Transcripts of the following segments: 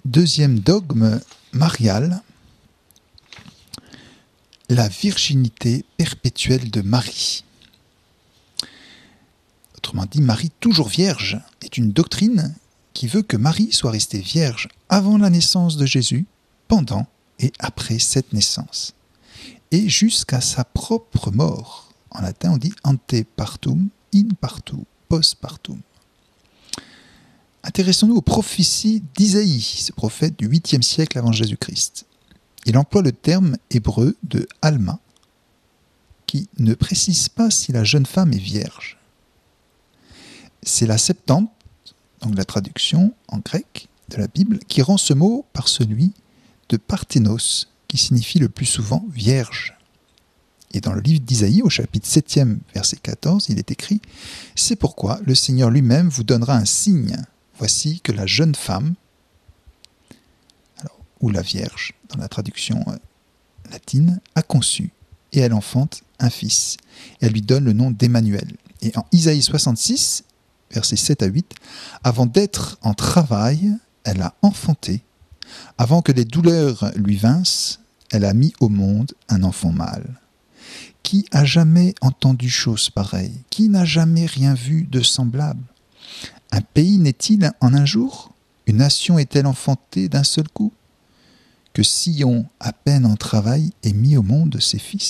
Deuxième dogme marial, la virginité perpétuelle de Marie. Autrement dit, Marie toujours vierge est une doctrine qui veut que Marie soit restée vierge avant la naissance de Jésus, pendant et après cette naissance, et jusqu'à sa propre mort. En latin, on dit ante partum, in partu, post partum. Intéressons-nous aux prophéties d'Isaïe, ce prophète du 8e siècle avant Jésus-Christ. Il emploie le terme hébreu de Alma, qui ne précise pas si la jeune femme est vierge. C'est la Septante, donc la traduction en grec de la Bible, qui rend ce mot par celui de Parthénos, qui signifie le plus souvent vierge. Et dans le livre d'Isaïe, au chapitre 7e, verset 14, il est écrit « C'est pourquoi le Seigneur lui-même vous donnera un signe. Voici que la jeune femme, ou la Vierge, dans la traduction latine, a conçu, et elle enfante un fils. Et elle lui donne le nom d'Emmanuel. » Et en Isaïe 66, versets 7 à 8, « Avant d'être en travail, elle a enfanté. Avant que les douleurs lui vinssent, elle a mis au monde un enfant mâle. Qui a jamais entendu chose pareille? Qui n'a jamais rien vu de semblable? Un pays naît-il en un jour? Une nation est-elle enfantée d'un seul coup? Que Sion, à peine en travail, ait mis au monde ses fils. »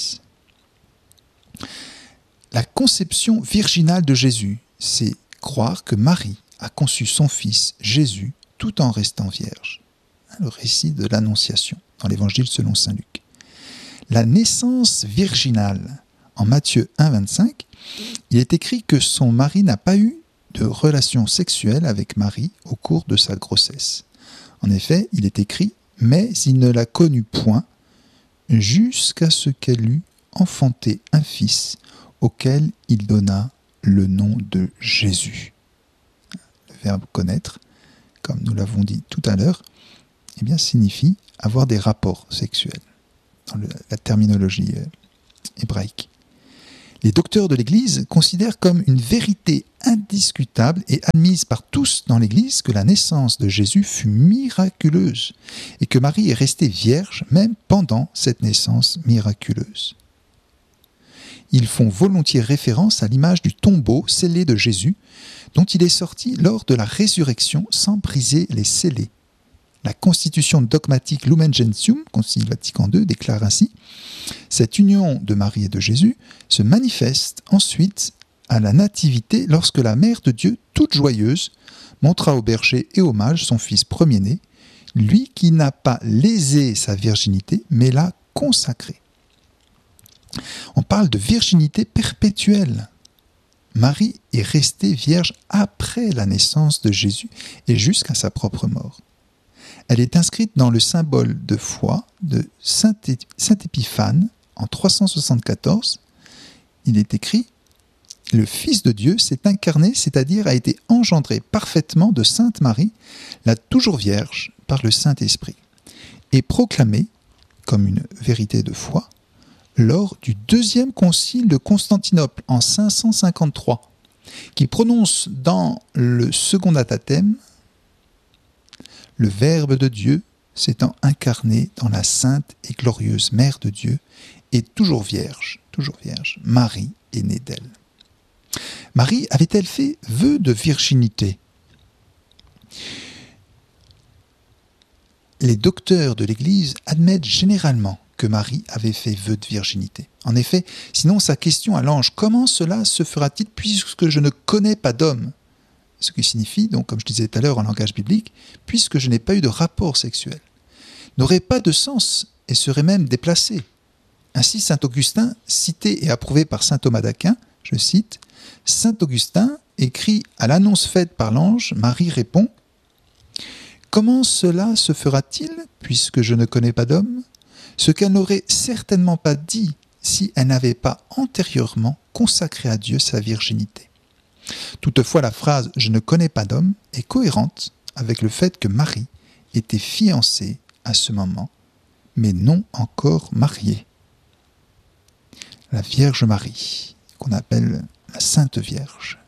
La conception virginale de Jésus, c'est croire que Marie a conçu son fils Jésus tout en restant vierge. Le récit de l'Annonciation dans l'Évangile selon saint Luc. La naissance virginale, en Matthieu 1, 25, il est écrit que son mari n'a pas eu de relation sexuelle avec Marie au cours de sa grossesse. En effet, il est écrit « Mais il ne la connut point jusqu'à ce qu'elle eût enfanté un fils auquel il donna le nom de Jésus. » Le verbe « connaître », comme nous l'avons dit tout à l'heure, eh bien, signifie avoir des rapports sexuels, dans la terminologie hébraïque. Les docteurs de l'Église considèrent comme une vérité indiscutable et admise par tous dans l'Église que la naissance de Jésus fut miraculeuse et que Marie est restée vierge même pendant cette naissance miraculeuse. Ils font volontiers référence à l'image du tombeau scellé de Jésus dont il est sorti lors de la résurrection sans briser les scellés. La constitution dogmatique Lumen Gentium, Concile Vatican II, déclare ainsi « Cette union de Marie et de Jésus se manifeste ensuite à la nativité lorsque la Mère de Dieu, toute joyeuse, montra aux bergers et aux mages son fils premier-né, lui qui n'a pas lésé sa virginité, mais l'a consacrée. » On parle de virginité perpétuelle. Marie est restée vierge après la naissance de Jésus et jusqu'à sa propre mort. Elle est inscrite dans le symbole de foi de Saint Épiphane en 374. Il est écrit « Le Fils de Dieu s'est incarné, c'est-à-dire a été engendré parfaitement de Sainte Marie, la toujours vierge, par le Saint-Esprit, et proclamé comme une vérité de foi lors du deuxième concile de Constantinople en 553, qui prononce dans le second adathème le Verbe de Dieu s'étant incarné dans la sainte et glorieuse Mère de Dieu est toujours vierge, Marie est née d'elle. Marie avait-elle fait vœu de virginité? Les docteurs de l'Église admettent généralement que Marie avait fait vœu de virginité. En effet, sinon sa question à l'ange « Comment cela se fera-t-il puisque je ne connais pas d'homme ?» Ce qui signifie, donc, comme je disais tout à l'heure en langage biblique, puisque je n'ai pas eu de rapport sexuel, n'aurait pas de sens et serait même déplacé. Ainsi, saint Augustin, cité et approuvé par saint Thomas d'Aquin, je cite, « Saint Augustin écrit à l'annonce faite par l'ange, Marie répond « Comment cela se fera-t-il, puisque je ne connais pas d'homme ?» Ce qu'elle n'aurait certainement pas dit si elle n'avait pas antérieurement consacré à Dieu sa virginité. Toutefois, la phrase « Je ne connais pas d'homme » est cohérente avec le fait que Marie était fiancée à ce moment, mais non encore mariée. La Vierge Marie, qu'on appelle la Sainte Vierge.